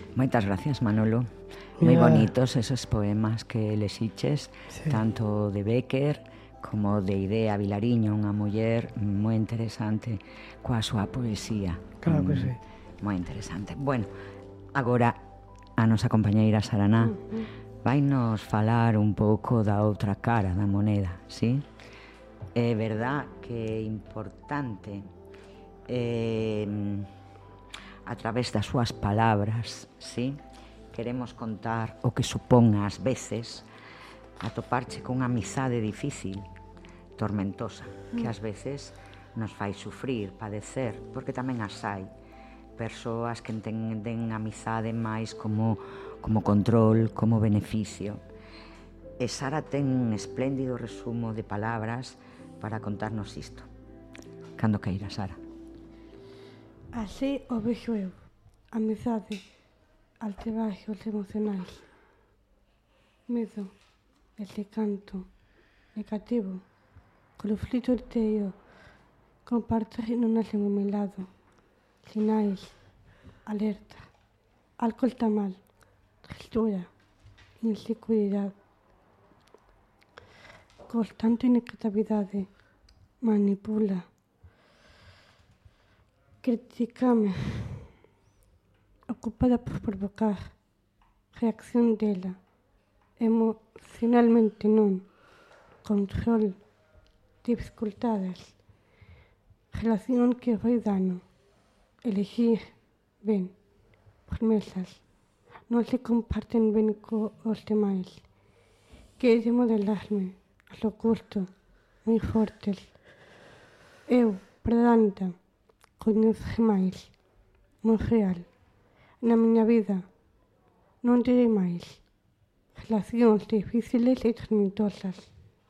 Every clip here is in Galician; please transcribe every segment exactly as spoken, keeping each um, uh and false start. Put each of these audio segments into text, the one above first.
Moitas gracias, Manolo. Moi bonitos esos poemas que lexiches, sí. Tanto de Bécquer como de Idea Vilariño, unha muller moi interesante coa súa poesía. Claro que sí. Moi interesante. Bueno, agora a nosa compañeira Saraná vai nos falar un pouco da outra cara da moneda, sí? É verdad que é importante eh, a través das súas palabras, sí? Queremos contar o que supón ás veces atoparche con unha amizade difícil, tormentosa, que ás veces nos fai sufrir, padecer, porque tamén as hai persoas que entenden a amizade máis como, como control, como beneficio. E Sara ten un espléndido resumo de palabras para contarnos isto. Cando queira, Sara. Así o vexo eu, amizade, altibajos emocionais, medo, desencanto, negativo, conflito interior, compartir non nace ao meu lado, sinais, alerta, algo está mal, tristura, inseguridade, constante negatividade, manipula, criticame, ocupada por provocar, reacción dela, emocionalmente non, control, dificultades, relación que foi dano, elegir ben, promesas, non se comparten ben cos demais, que de modelarme, a lo gusto, moi fortes. Eu, predanta, coñezo máis, moi real. Na miña vida, non direi máis. Relacións difíciles e tormentosas.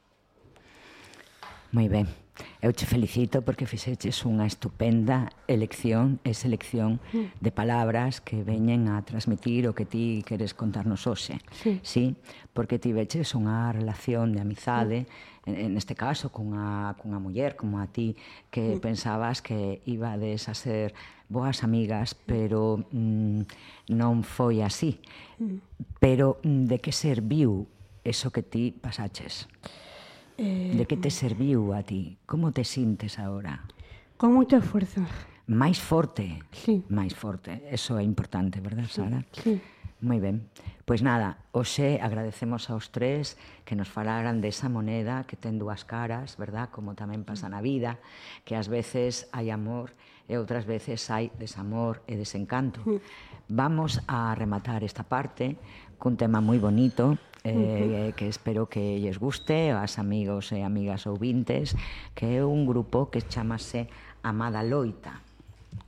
Moi ben. Eu te felicito porque fixeches unha estupenda elección e selección de palabras que veñen a transmitir o que ti queres contarnos hoxe. Sí. Sí, porque ti veches unha relación de amizade, en este caso, cunha, cunha muller como a ti, que sí. Pensabas que ibades a ser boas amigas, pero mm, non foi así. Mm. Pero de que serviu eso que ti pasaches? Eh... De que te serviu a ti? Como te sintes agora? Con moita forza. Máis forte? Sí. Máis forte. Eso é importante, verdad, Sara? Sí. Moi ben. Pois nada, hoxe agradecemos aos tres que nos falaran desa moneda que ten dúas caras, verdad? Como tamén pasa na vida, que ás veces hai amor e outras veces hai desamor e desencanto. Mm. Vamos a rematar esta parte cun tema moi bonito, eh, que espero que lles guste aos amigos e amigas ouvintes, que é un grupo que chamase Amada Loita.